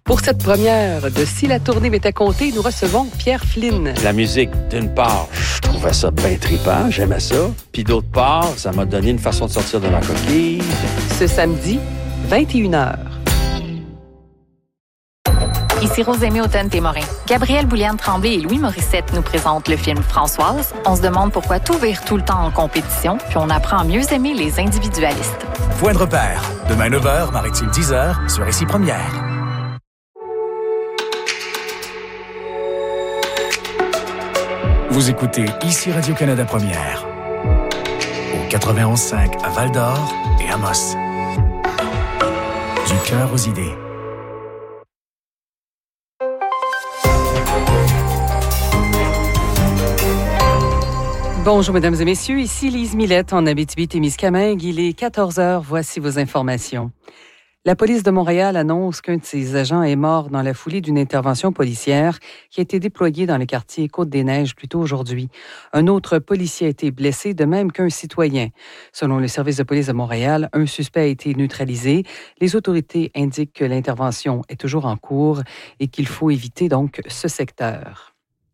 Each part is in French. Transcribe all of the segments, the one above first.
Pour cette première de Si la tournée m'était comptée, nous recevons Pierre Flynn. La musique, d'une part, je trouvais ça bien trippant, j'aimais ça. Puis d'autre part, ça m'a donné une façon de sortir de ma coquille. Ce samedi, 21h. Ici Rosémie Automne-Témorin. Gabrielle Bouliane-Tremblay et Louis Morissette nous présentent le film Françoise. On se demande pourquoi tout vire tout le temps en compétition, puis on apprend à mieux aimer les individualistes. Point de repère. Demain 9h, Maritime 10h, sur Ici Première. Vous écoutez Ici Radio-Canada Première. Au 91.5 à Val-d'Or et Amos. Du cœur aux idées. Bonjour, mesdames et messieurs. Ici Lise Millette en Abitibi-Témiscamingue. Il est 14h. Voici vos informations. La police de Montréal annonce qu'un de ses agents est mort dans la foulée d'une intervention policière qui a été déployée dans le quartier Côte-des-Neiges plus tôt aujourd'hui. Un autre policier a été blessé, de même qu'un citoyen. Selon le service de police de Montréal, un suspect a été neutralisé. Les autorités indiquent que l'intervention est toujours en cours et qu'il faut éviter donc ce secteur.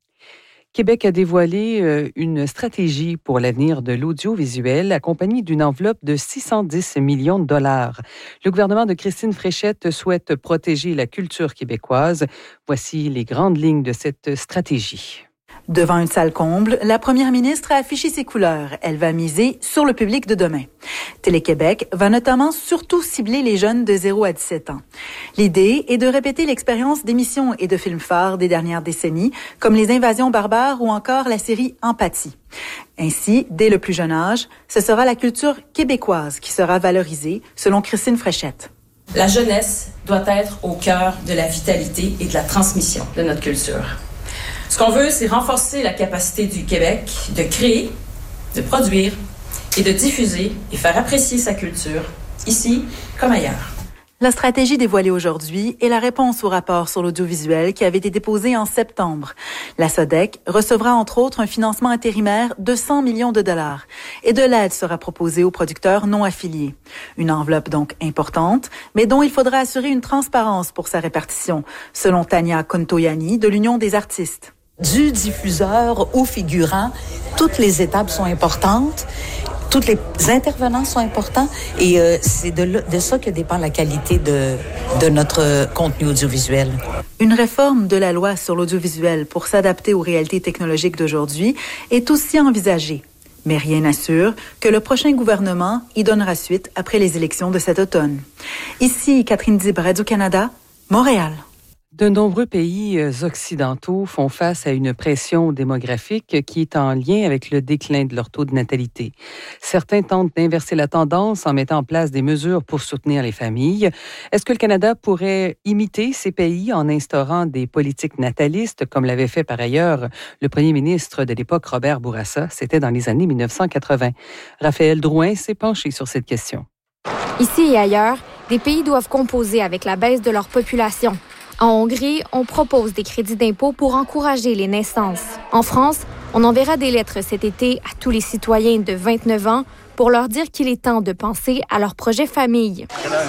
Québec a dévoilé une stratégie pour l'avenir de l'audiovisuel accompagnée d'une enveloppe de 610 millions de dollars. Le gouvernement de Christine Fréchette souhaite protéger la culture québécoise. Voici les grandes lignes de cette stratégie. Devant une salle comble, la première ministre a affiché ses couleurs. Elle va miser sur le public de demain. Télé-Québec va notamment surtout cibler les jeunes de 0 à 17 ans. L'idée est de répéter l'expérience d'émissions et de films phares des dernières décennies, comme Les Invasions barbares ou encore la série Empathie. Ainsi, dès le plus jeune âge, ce sera la culture québécoise qui sera valorisée, selon Christine Fréchette. La jeunesse doit être au cœur de la vitalité et de la transmission de notre culture. Ce qu'on veut, c'est renforcer la capacité du Québec de créer, de produire et de diffuser et faire apprécier sa culture, ici comme ailleurs. La stratégie dévoilée aujourd'hui est la réponse au rapport sur l'audiovisuel qui avait été déposé en septembre. La SODEC recevra entre autres un financement intérimaire de 100 millions de dollars et de l'aide sera proposée aux producteurs non affiliés. Une enveloppe donc importante, mais dont il faudra assurer une transparence pour sa répartition, selon Tania Contoyani de l'Union des artistes. Du diffuseur au figurant, toutes les étapes sont importantes, tous les intervenants sont importants et c'est de ça que dépend la qualité de notre contenu audiovisuel. Une réforme de la loi sur l'audiovisuel pour s'adapter aux réalités technologiques d'aujourd'hui est aussi envisagée. Mais rien n'assure que le prochain gouvernement y donnera suite après les élections de cet automne. Ici, Catherine Dibret, Radio-Canada, Montréal. De nombreux pays occidentaux font face à une pression démographique qui est en lien avec le déclin de leur taux de natalité. Certains tentent d'inverser la tendance en mettant en place des mesures pour soutenir les familles. Est-ce que le Canada pourrait imiter ces pays en instaurant des politiques natalistes, comme l'avait fait par ailleurs le premier ministre de l'époque, Robert Bourassa? C'était dans les années 1980. Raphaël Drouin s'est penché sur cette question. Ici et ailleurs, des pays doivent composer avec la baisse de leur population. En Hongrie, on propose des crédits d'impôt pour encourager les naissances. En France, on enverra des lettres cet été à tous les citoyens de 29 ans pour leur dire qu'il est temps de penser à leur projet famille.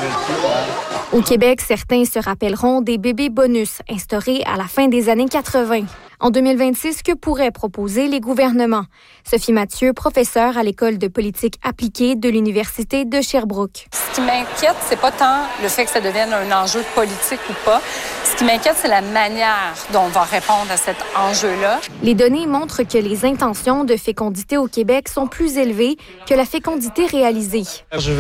Au Québec, certains se rappelleront des bébés bonus instaurés à la fin des années 80. En 2026, que pourraient proposer les gouvernements? Sophie Mathieu, professeure à l'École de politique appliquée de l'Université de Sherbrooke. Ce qui m'inquiète, c'est pas tant le fait que ça devienne un enjeu politique ou pas. Ce qui m'inquiète, c'est la manière dont on va répondre à cet enjeu-là. Les données montrent que les intentions de fécondité au Québec sont plus élevées que la fécondité réalisée. Je